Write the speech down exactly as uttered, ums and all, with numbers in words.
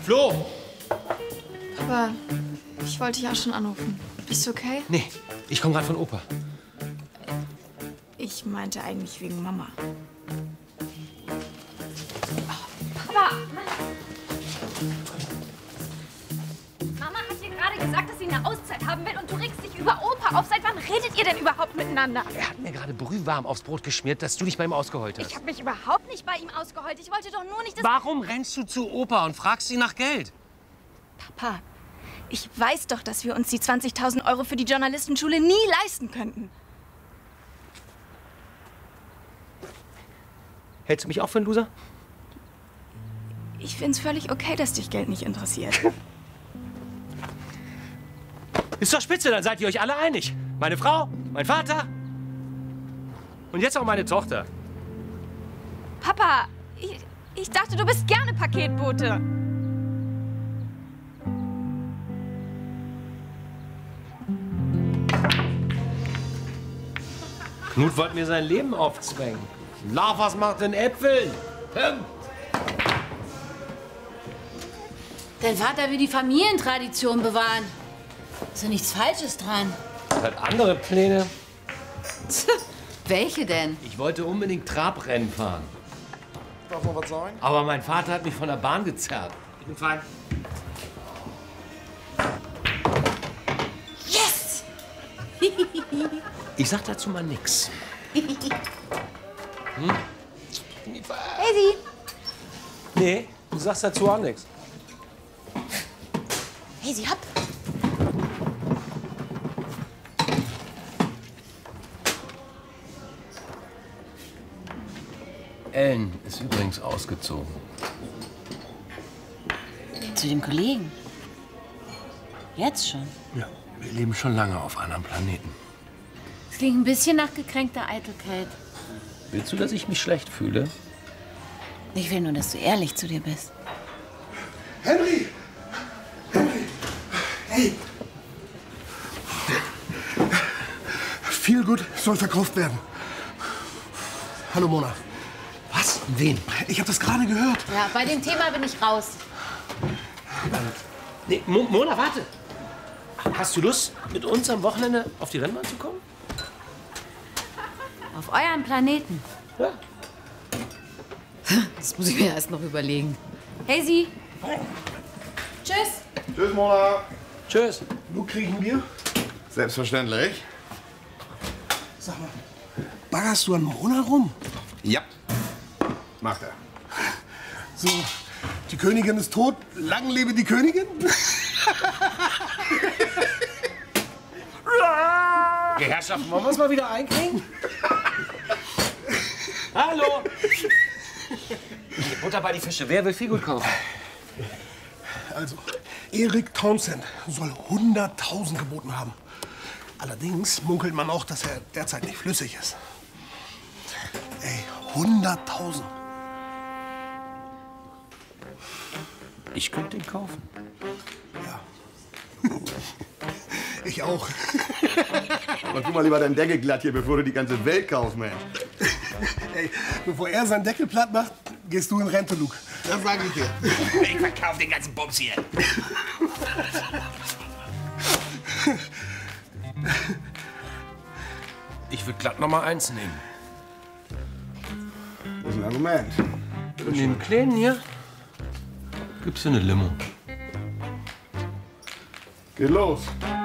Flo! Aber ich wollte dich auch schon anrufen. Bist du okay? Nee, ich komme gerade von Opa. Ich meinte eigentlich wegen Mama. Papa! Mama hat dir gerade gesagt, dass sie eine Auszeit haben will und du regst dich über Opa auf. Seit wann redet ihr denn überhaupt miteinander? Er hat mir gerade brühwarm aufs Brot geschmiert, dass du dich bei ihm ausgeheult hast. Ich habe mich überhaupt nicht bei ihm ausgeheult. Ich wollte doch nur nicht, dass... Warum rennst du zu Opa und fragst ihn nach Geld? Papa, ich weiß doch, dass wir uns die zwanzigtausend Euro für die Journalistenschule nie leisten könnten. Hältst du mich auch für einen Loser? Ich find's völlig okay, dass dich Geld nicht interessiert. Ist doch spitze, dann seid ihr euch alle einig. Meine Frau, mein Vater und jetzt auch meine Tochter. Papa, ich, ich dachte, du bist gerne Paketbote. Knut wollte mir sein Leben aufzwängen. Lach, was macht denn Äpfeln? Hm. Dein Vater will die Familientradition bewahren. Ist ja nichts Falsches dran. Er hat andere Pläne. Welche denn? Ich wollte unbedingt Trabrennen fahren. Darf noch was sagen? Aber mein Vater hat mich von der Bahn gezerrt. Ich bin fein. Yes! Ich sag dazu mal nix. Hm? Hazy! Nee, du sagst dazu auch nix. Hazy, hopp! Ellen ist übrigens ausgezogen. Zu dem Kollegen? Jetzt schon? Ja, wir leben schon lange auf einem Planeten. Es klingt ein bisschen nach gekränkter Eitelkeit. Willst du, dass ich mich schlecht fühle? Ich will nur, dass du ehrlich zu dir bist. Henry! Henry! Hey! Viel gut soll verkauft werden. Hallo, Mona. Was? Wen? Ich habe das gerade gehört. Ja, bei dem Thema bin ich raus. Nee, Mo Mona, warte. Hast du Lust, mit uns am Wochenende auf die Rennbahn zu kommen? Auf eurem Planeten. Ja. Das muss ich mir erst noch überlegen. Hazy! Tschüss! Tschüss, Mona. Tschüss. Luke, kriegen wir? Selbstverständlich. Sag mal, baggerst du an Mona rum? Ja. Macht er. So, die Königin ist tot, lang lebe die Königin? Die Herrschaften, wollen wir uns mal wieder einkriegen? Hallo! Butter bei die Fische. Wer will viel gut kaufen? Also, Erik Townsend soll hunderttausend geboten haben. Allerdings munkelt man auch, dass er derzeit nicht flüssig ist. Ey, hunderttausend. Ich könnte ihn kaufen. Ja. Ich auch. Mach du mal lieber deinen Deckel glatt hier, bevor du die ganze Welt kaufst, Mensch. Ey, bevor er seinen Deckel platt macht, gehst du in Rente, Luke. Das sag ich dir. Ich verkaufe den ganzen Bums hier. Ich würde glatt noch mal eins nehmen. Das ist ein Argument. Und den Kleinen hier gibt's eine Limo. Geht los.